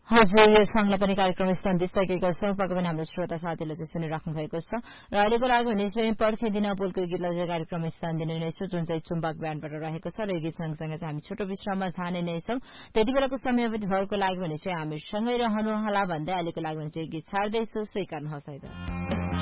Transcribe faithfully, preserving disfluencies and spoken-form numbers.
हजुर यो सँगलाई पनि कार्यक्रम सकिसकेको छ। पक्कै पनि हाम्रो श्रोता साथीले चाहिँ सुनिराख्नु भएको छ र अहिलेको लागि भने चाहिँ पर्खिदिन बोलको गीतलाई चाहिँ कार्यक्रम स्थान दिने नै छु जुन चाहिँ चुम्बक ब्यान्डबाट रहेको छ र यो गीत सँगसँगै चाहिँ हामी छोटो विश्राममा जाने नै छौँ। त्यति बेलाको समयवधि भरको लागि भने चाहिँ हामी सँगै रहनुहोला भन्दै अहिलेको लागि भने चाहिँ गीत छाड्दैछु स्वीकार्नुहोस् है त।